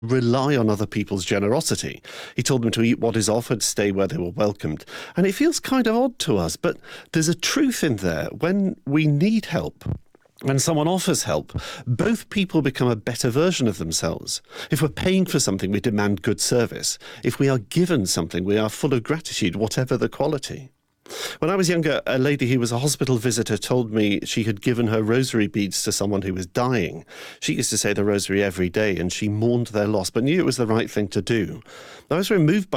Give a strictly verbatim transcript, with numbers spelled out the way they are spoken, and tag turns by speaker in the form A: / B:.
A: rely on other people's generosity. He told them to eat what is offered, stay where they were welcomed. And it feels kind of odd to us, but there's a truth in there. When we need help, when someone offers help, both people become a better version of themselves. If we're paying for something, we demand good service. If we are given something, we are full of gratitude, whatever the quality. When I was younger, a lady who was a hospital visitor told me she had given her rosary beads to someone who was dying. She used to say the rosary every day, and she mourned their loss, but knew it was the right thing to do. I was very moved by